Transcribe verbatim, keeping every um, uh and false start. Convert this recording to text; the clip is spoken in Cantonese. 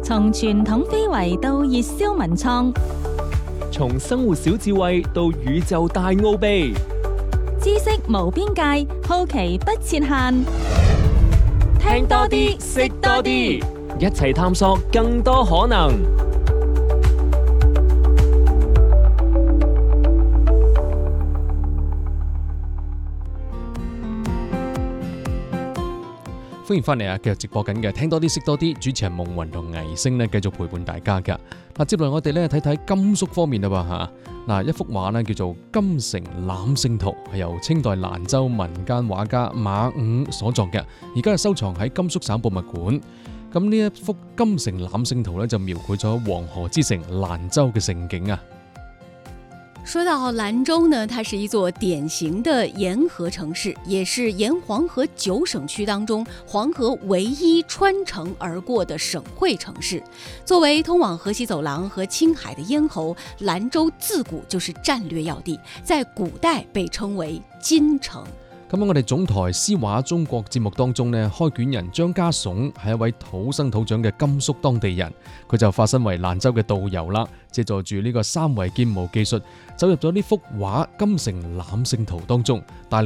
從傳統非遺到熱銷文創， 從生活小智慧到宇宙大奧秘， 知識無邊界，好奇不設限。 聽多啲，識多啲，一齊探索更多可能。 歡迎翻嚟啊！繼續直播緊嘅，聽多啲識多啲，主持人夢雲同倪星呢繼續陪伴大家噶。嗱，接落嚟我哋咧睇睇甘肅方面啦噃吓。嗱，一幅畫呢叫做《金城攬勝圖》，係由清代蘭州民間畫家馬五所作嘅，而家係收藏喺甘肅省博物館。咁呢一幅《金城攬勝圖》咧就描繪咗黃河之城蘭州嘅盛景啊。 說到蘭州呢，它是一座典型的沿河城市，也是沿黃河九省區當中黃河唯一穿城而過的省會城市。作為通往河西走廊和青海的咽喉，蘭州自古就是戰略要地，在古代被稱為金城。 咁我哋總台詩畫中國節目當中呢，開卷人張家竦係一位土生土長嘅甘肅當地人，佢就化身為蘭州嘅導遊啦，借助住呢個三維建模技術，走入咗呢幅畫《金城攬勝圖》當中，帶